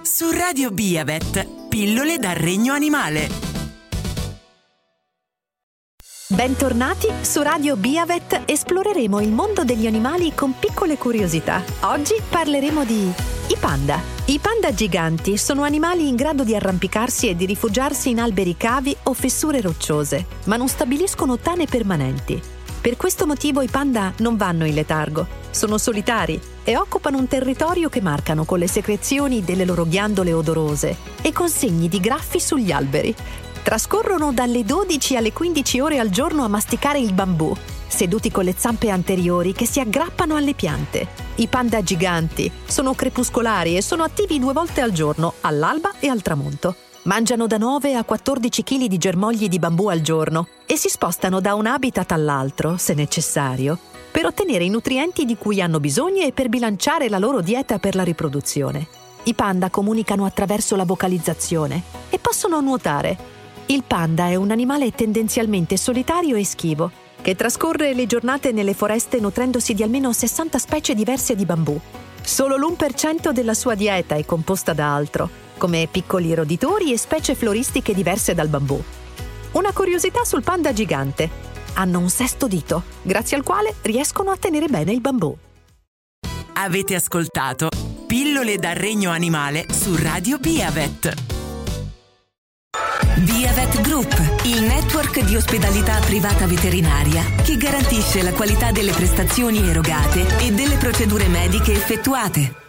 Su Radio Biavet, pillole dal regno animale. Bentornati su Radio Biavet, esploreremo il mondo degli animali con piccole curiosità. Oggi parleremo di i panda. I panda giganti sono animali in grado di arrampicarsi e di rifugiarsi in alberi cavi o fessure rocciose, ma non stabiliscono tane permanenti. Per questo motivo i panda non vanno in letargo, sono solitari e occupano un territorio che marcano con le secrezioni delle loro ghiandole odorose e con segni di graffi sugli alberi. Trascorrono dalle 12 alle 15 ore al giorno a masticare il bambù, seduti con le zampe anteriori che si aggrappano alle piante. I panda giganti sono crepuscolari e sono attivi 2 volte al giorno, all'alba e al tramonto. Mangiano da 9 a 14 kg di germogli di bambù al giorno e si spostano da un habitat all'altro, se necessario, per ottenere i nutrienti di cui hanno bisogno e per bilanciare la loro dieta per la riproduzione. I panda comunicano attraverso la vocalizzazione e possono nuotare. Il panda è un animale tendenzialmente solitario e schivo, che trascorre le giornate nelle foreste nutrendosi di almeno 60 specie diverse di bambù. Solo l'1% della sua dieta è composta da altro, come piccoli roditori e specie floristiche diverse dal bambù. Una curiosità sul panda gigante: hanno un 6° dito, grazie al quale riescono a tenere bene il bambù. Avete ascoltato Pillole dal regno animale su Radio Biavet. Biavet Group, il network di ospedalità privata veterinaria che garantisce la qualità delle prestazioni erogate e delle procedure mediche effettuate.